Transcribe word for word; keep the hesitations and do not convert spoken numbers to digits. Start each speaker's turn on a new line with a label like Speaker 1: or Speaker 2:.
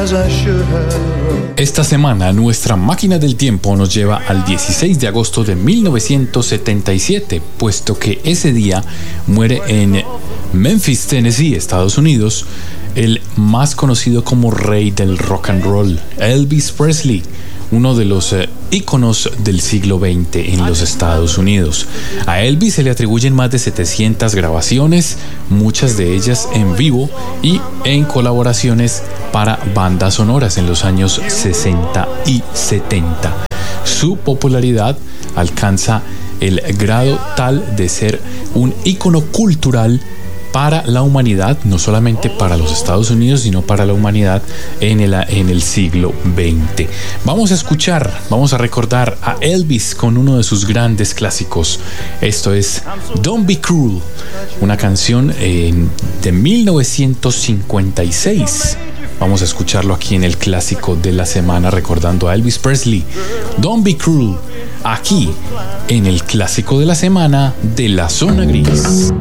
Speaker 1: Esta semana nuestra máquina del tiempo nos lleva al dieciséis de agosto de mil novecientos setenta y siete, puesto que ese día muere en Memphis, Tennessee, Estados Unidos, el más conocido como rey del rock and roll, Elvis Presley, uno de los eh, íconos del siglo veinte en los Estados Unidos. A Elvis se le atribuyen más de setecientas grabaciones, muchas de ellas en vivo y en colaboraciones para bandas sonoras en los años sesenta y setenta. Su popularidad alcanza el grado tal de ser un ícono cultural para la humanidad, no solamente para los Estados Unidos, sino para la humanidad en el, en el siglo veinte. Vamos a escuchar, vamos a recordar a Elvis con uno de sus grandes clásicos. Esto es Don't Be Cruel, una canción eh, de mil novecientos cincuenta y seis. Vamos a escucharlo aquí en el clásico de la semana, recordando a Elvis Presley. Don't Be Cruel, aquí en el clásico de la semana de La Zona Gris.